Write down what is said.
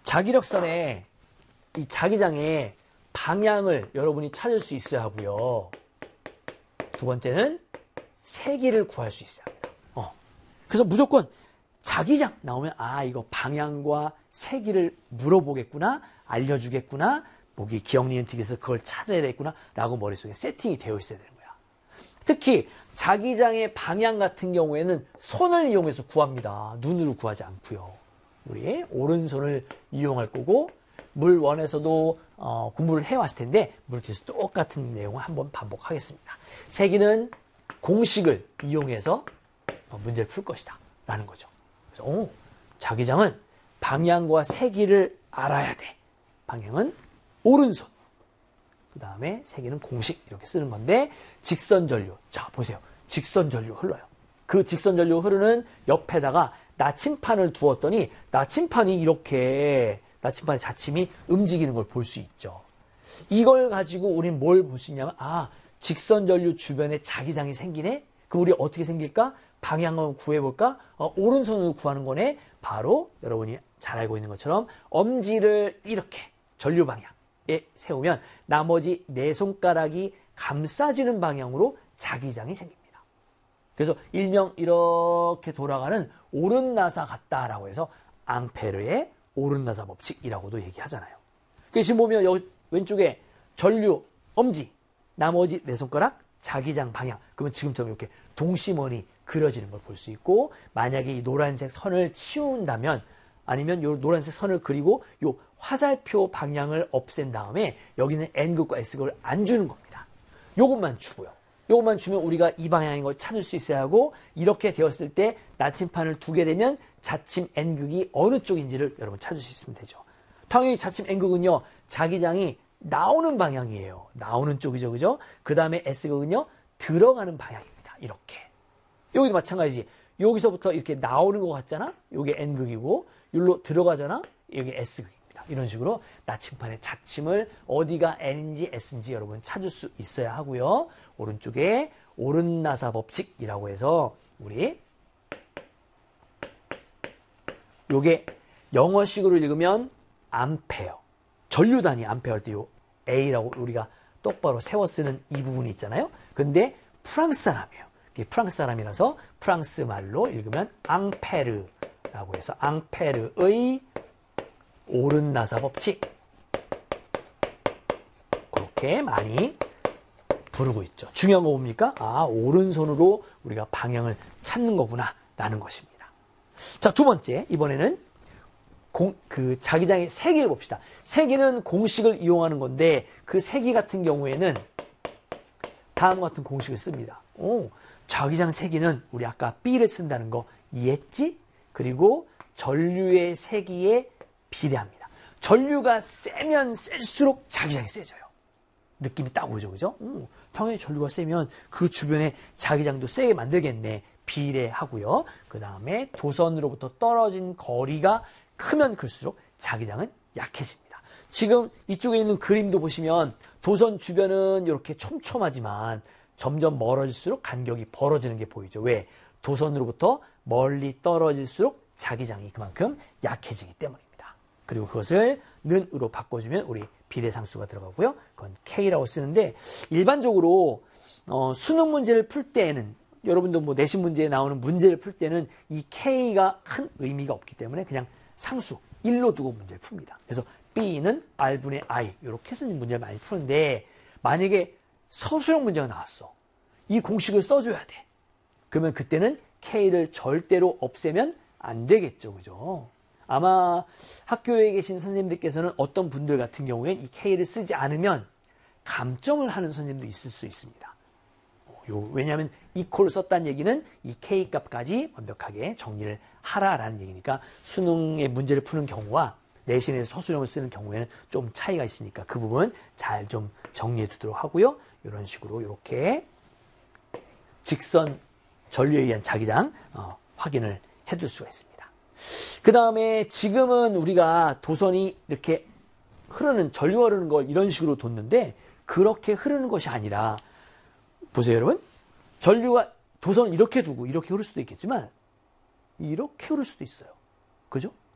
자기력선의 이 자기장의 방향을 여러분이 찾을 수 있어야 하고요. 두 번째는 세기를 구할 수 있어야 합니다. 그래서 무조건 자기장 나오면 이거 방향과 세기를 물어보겠구나, 알려주겠구나, 목이 기억, 니은, 틱에서 그걸 찾아야 되겠구나 라고 머릿속에 세팅이 되어 있어야 되는 거야. 특히 자기장의 방향 같은 경우에는 손을 이용해서 구합니다. 눈으로 구하지 않고요. 우리 오른손을 이용할 거고, 물원에서도 공부를 해왔을 텐데 물티에서 똑같은 내용을 한번 반복하겠습니다. 세기는 공식을 이용해서 문제를 풀 것이다 라는 거죠. 그래서 자기장은 방향과 세기를 알아야 돼. 방향은 오른손, 그 다음에 세기는 공식, 이렇게 쓰는 건데, 직선전류. 자, 보세요. 직선전류 흘러요. 그 직선전류 흐르는 옆에다가 나침판을 두었더니 나침판이 이렇게, 나침판의 자침이 움직이는 걸 볼 수 있죠. 이걸 가지고 우리는 뭘 볼 수 있냐면, 직선전류 주변에 자기장이 생기네? 그럼 우리 어떻게 생길까? 방향을 구해볼까? 오른손으로 구하는 거네? 바로 여러분이 잘 알고 있는 것처럼 엄지를 이렇게 전류 방향에 세우면 나머지 네 손가락이 감싸지는 방향으로 자기장이 생깁니다. 그래서 일명 이렇게 돌아가는 오른나사 같다라고 해서 앙페르의 오른나사 법칙이라고도 얘기하잖아요. 지금 보면 여기 왼쪽에 전류, 엄지, 나머지 네 손가락, 자기장 방향. 그러면 지금처럼 이렇게 동심원이 그려지는 걸 볼 수 있고, 만약에 이 노란색 선을 치운다면, 아니면 이 노란색 선을 그리고 이 화살표 방향을 없앤 다음에 여기는 N극과 S극을 안 주는 겁니다. 요것만 주고요. 요것만 주면 우리가 이 방향인 걸 찾을 수 있어야 하고, 이렇게 되었을 때 나침판을 두게 되면 자침 N극이 어느 쪽인지를 여러분 찾을 수 있으면 되죠. 당연히 자침 N극은요, 자기장이 나오는 방향이에요. 나오는 쪽이죠, 그죠? 그 다음에 S극은요, 들어가는 방향입니다. 이렇게. 여기도 마찬가지지. 여기서부터 이렇게 나오는 것 같잖아? 이게 N극이고, 여기로 들어가잖아? 여기 S극입니다. 이런 식으로 나침판의 자침을 어디가 N인지 S인지 여러분 찾을 수 있어야 하고요. 오른쪽에 오른나사 법칙이라고 해서 우리 요게 영어식으로 읽으면 암페어. 전류 단위 암페어 할 때 요 A라고 우리가 똑바로 세워 쓰는 이 부분이 있잖아요. 근데 프랑스 사람이에요. 프랑스 사람이라서 프랑스 말로 읽으면 앙페르라고 해서 앙페르의 오른나사 법칙. 그렇게 많이 부르고 있죠. 중요한 거 뭡니까? 오른손으로 우리가 방향을 찾는 거구나 라는 것입니다. 자, 두 번째, 이번에는 자기장의 세기를 봅시다. 세기는 공식을 이용하는 건데, 그 세기 같은 경우에는 다음과 같은 공식을 씁니다. 자기장 세기는 우리 아까 B를 쓴다는 거 이해했지? 그리고 전류의 세기에 비례합니다. 전류가 세면 셀수록 자기장이 세져요. 느낌이 딱 오죠, 그죠? 당연히 전류가 세면 그 주변에 자기장도 세게 만들겠네. 비례하고요. 그 다음에 도선으로부터 떨어진 거리가 크면 클수록 자기장은 약해집니다. 지금 이쪽에 있는 그림도 보시면 도선 주변은 이렇게 촘촘하지만 점점 멀어질수록 간격이 벌어지는 게 보이죠. 왜? 도선으로부터 멀리 떨어질수록 자기장이 그만큼 약해지기 때문입니다. 그리고 그것을 는으로 바꿔주면 우리 비례상수가 들어가고요. 그건 K라고 쓰는데, 일반적으로 수능 문제를 풀 때에는, 여러분도 뭐 내신 문제에 나오는 문제를 풀 때는 이 K가 큰 의미가 없기 때문에 그냥 상수 1로 두고 문제를 풉니다. 그래서 B는 R분의 I 이렇게 해서 문제를 많이 푸는데, 만약에 서술형 문제가 나왔어. 이 공식을 써줘야 돼. 그러면 그때는 K를 절대로 없애면 안 되겠죠. 그죠? 아마 학교에 계신 선생님들께서는 어떤 분들 같은 경우엔 이 K를 쓰지 않으면 감점을 하는 선생님도 있을 수 있습니다. 왜냐하면 equal을 썼다는 얘기는 이 K 값까지 완벽하게 정리를 하라라는 얘기니까, 수능의 문제를 푸는 경우와 내신에서 서술형을 쓰는 경우에는 좀 차이가 있으니까 그 부분 잘 좀 정리해 두도록 하고요. 이런 식으로 이렇게 직선 전류에 의한 자기장 확인을 해둘 수가 있습니다. 그 다음에 지금은 우리가 도선이 이렇게 흐르는, 전류가 흐르는 걸 이런 식으로 뒀는데, 그렇게 흐르는 것이 아니라, 보세요 여러분, 전류가 도선을 이렇게 두고 이렇게 흐를 수도 있겠지만 이렇게 흐를 수도 있어요. 그죠?